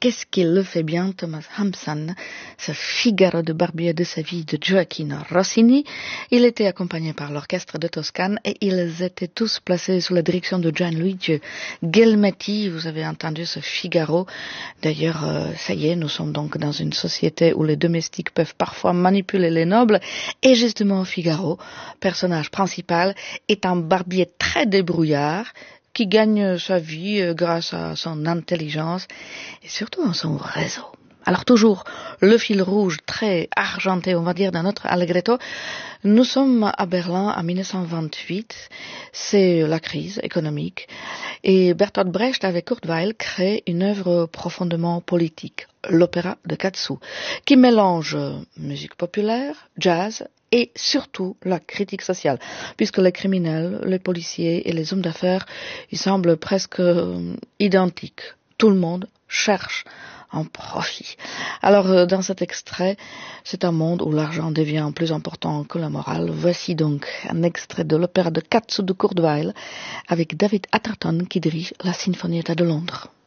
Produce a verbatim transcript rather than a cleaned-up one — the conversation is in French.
qu'est-ce qu'il le fait bien, Thomas Hampson, ce Figaro de Barbier de sa vie de Gioacchino Rossini. Il était accompagné par l'orchestre de Toscane et ils étaient tous placés sous la direction de Gianluigi Gelmetti. Vous avez entendu ce Figaro. D'ailleurs, euh, ça y est, nous sommes donc dans une société où les domestiques peuvent parfois manipuler les nobles. Et justement, Figaro, personnage principal, est un barbier très débrouillard qui gagne sa vie grâce à son intelligence et surtout à son réseau. Alors toujours le fil rouge très argenté, on va dire, dans notre Allegretto. Nous sommes à Berlin en mille neuf cent vingt-huit, c'est la crise économique et Bertolt Brecht avec Kurt Weill crée une œuvre profondément politique, l'opéra de Katsu, qui mélange musique populaire, jazz et surtout la critique sociale, puisque les criminels, les policiers et les hommes d'affaires, ils semblent presque euh, identiques. Tout le monde cherche un profit. Alors, euh, dans cet extrait, c'est un monde où l'argent devient plus important que la morale. Voici donc un extrait de l'opéra de Katsu de Kurt Weill avec David Atherton qui dirige la Sinfonietta de Londres.